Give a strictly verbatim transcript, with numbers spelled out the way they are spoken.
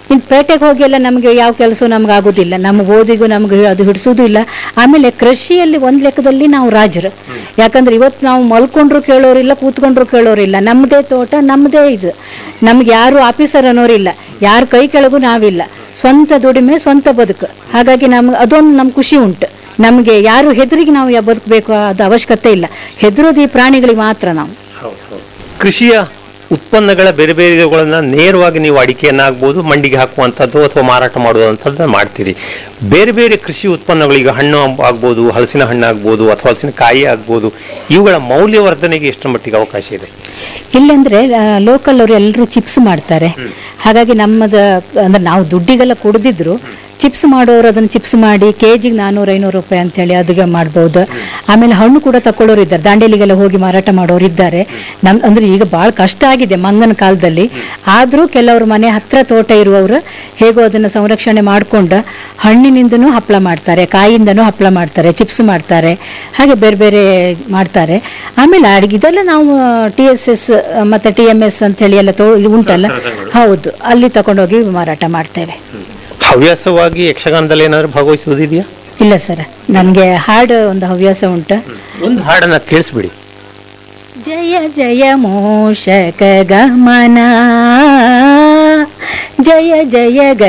ಇನ್ನು ಪೇಟೆಗೆ ಹೋಗಿ ಎಲ್ಲ ನಮಗೆ ಯಾವ ಕೆಲಸ ನಮ್ಗೆ ಆಗೋದಿಲ್ಲ, ನಮ್ಗೆ ಓದಿಗೂ ನಮ್ಗೆ ಅದು ಹಿಡಿಸೋದು ಇಲ್ಲ. ಆಮೇಲೆ ಕೃಷಿಯಲ್ಲಿ ಒಂದು ಲೆಕ್ಕದಲ್ಲಿ ನಾವು ರಾಜರು, ಯಾಕಂದ್ರೆ ಇವತ್ತು ನಾವು ಮಲ್ಕೊಂಡ್ರು ಕೇಳೋರಿಲ್ಲ, ಕೂತ್ಕೊಂಡ್ರು ಕೇಳೋರಿಲ್ಲ. ನಮ್ಮದೇ ತೋಟ, ನಮ್ಮದೇ ಇದು, ನಮ್ಗೆ ಯಾರು ಆಫೀಸರ್ ಅನ್ನೋರಿಲ್ಲ, ಯಾರ ಕೈ ಕೆಳಗೂ ನಾವಿಲ್ಲ, ಸ್ವಂತ ದುಡಿಮೆ ಸ್ವಂತ ಬದುಕು. ಹಾಗಾಗಿ ನಮ್ಗೆ ಅದೊಂದು ನಮ್ಮ ಖುಷಿ ಉಂಟು. ನಮಗೆ ಯಾರು ಹೆದರಿಗೆ ನಾವು ಯಾ ಬದುಕಬೇಕು ಅದು ಅವಶ್ಯಕತೆ ಇಲ್ಲ, ಹೆದರೋದು ಈ ಪ್ರಾಣಿಗಳಿಗೆ ಮಾತ್ರ. ನಾವು ಕೃಷಿಯ ಉತ್ಪನ್ನಗಳ ಬೇರೆ ಬೇರೆಗಳನ್ನ ನೇರವಾಗಿ ನೀವು ಅಡಿಕೆಯನ್ನಾಗ್ಬೋದು, ಮಂಡಿಗೆ ಹಾಕುವಂಥದ್ದು ಅಥವಾ ಮಾರಾಟ ಮಾಡುವಂಥದ್ದು ಮಾಡ್ತೀರಿ. ಬೇರೆ ಬೇರೆ ಕೃಷಿ ಉತ್ಪನ್ನಗಳಿಗೆ ಹಣ್ಣು ಆಗ್ಬೋದು, ಹಲಸಿನ ಹಣ್ಣು ಆಗ್ಬೋದು ಅಥವಾ ಹಲಸಿನ ಕಾಯಿ ಆಗ್ಬೋದು, ಇವುಗಳ ಮೌಲ್ಯವರ್ಧನೆಗೆ ಎಷ್ಟರ ಮಟ್ಟಿಗೆ ಅವಕಾಶ ಇದೆ? ಇಲ್ಲಂದ್ರೆ ಲೋಕಲ್ ಅವರು ಎಲ್ಲರೂ ಚಿಪ್ಸ್ ಮಾಡ್ತಾರೆ. ಹಾಗಾಗಿ ನಮ್ಮದು ಅಂದ್ರೆ ನಾವು ದುಡ್ಡಿಗೆಲ್ಲ ಕೊಡದಿದ್ರು ಚಿಪ್ಸ್ ಮಾಡೋರು ಅದನ್ನು ಚಿಪ್ಸ್ ಮಾಡಿ ಕೆ ಜಿಗೆ ನಾನ್ನೂರು ಐನೂರು ರೂಪಾಯಿ ಅಂತೇಳಿ ಅದಕ್ಕೆ ಮಾಡ್ಬೋದು. ಆಮೇಲೆ ಹಣ್ಣು ಕೂಡ ತಗೊಳ್ಳೋರು ಇದ್ದಾರೆ, ದಾಂಡೇಲಿಗೆಲ್ಲ ಹೋಗಿ ಮಾರಾಟ ಮಾಡೋರು ಇದ್ದಾರೆ. ನಮ್ಮ ಅಂದರೆ ಈಗ ಭಾಳ ಕಷ್ಟ ಆಗಿದೆ ಮಂಗನ ಕಾಲದಲ್ಲಿ, ಆದರೂ ಕೆಲವರು ಮನೆ ಹತ್ತಿರ ತೋಟ ಇರುವವರು ಹೇಗೋ ಅದನ್ನು ಸಂರಕ್ಷಣೆ ಮಾಡಿಕೊಂಡು ಹಣ್ಣಿನಿಂದನೂ ಹಪ್ಪಳ ಮಾಡ್ತಾರೆ, ಕಾಯಿಂದನೂ ಹಪ್ಪಳ ಮಾಡ್ತಾರೆ, ಚಿಪ್ಸ್ ಮಾಡ್ತಾರೆ, ಹಾಗೆ ಬೇರೆ ಬೇರೆ ಮಾಡ್ತಾರೆ. ಆಮೇಲೆ ಅಡಿಗೆ ಇದೆಲ್ಲ ನಾವು ಟಿ ಎಸ್ ಎಸ್ ಮತ್ತು ಟಿ ಎಮ್ ಎಸ್ ಅಂತೇಳಿ ಎಲ್ಲ ತೋ ಉಂಟಲ್ಲ, ಹೌದು, ಅಲ್ಲಿ ತಗೊಂಡೋಗಿ ಮಾರಾಟ ಮಾಡ್ತೇವೆ. ಹವ್ಯಾಸವಾಗಿ ಯಕ್ಷಗಾನದಲ್ಲಿ ಏನಾದರೂ ಭಾಗವಹಿಸುವುದಿದೆಯಾ? ಇಲ್ಲ ಸರ್, ನನಗೆ ಹಾಡು ಒಂದು ಹವ್ಯಾಸ ಉಂಟು. ಒಂದು ಹಾಡನ್ನ ಕೇಳಿಸ್ಬಿಡಿ. ಜಯ ಜಯ ಮೋಷಕ ಗಮನ, ಜಯ ಜಯ ಗ